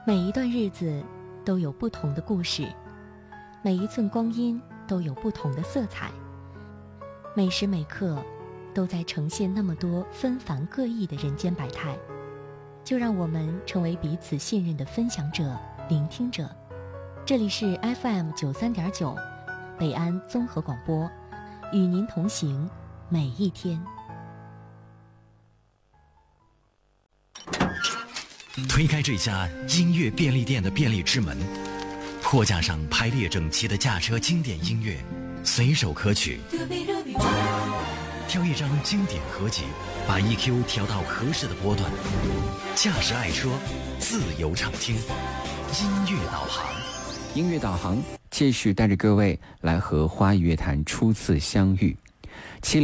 每一段日子都有不同的故事，每一寸光阴都有不同的色彩，每时每刻都在呈现那么多纷繁各异的人间百态。就让我们成为彼此信任的分享者、聆听者。这里是 FM93.9 北安综合广播，与您同行每一天。 推开这家音乐便利店的便利之门，货架上排列整齐的驾车经典音乐随手可取，挑一张经典合集，把 EQ 调到合适的波段，驾驶爱车自由畅听，音乐导航。 音乐导航继续带着各位来和花语乐坛初次相遇。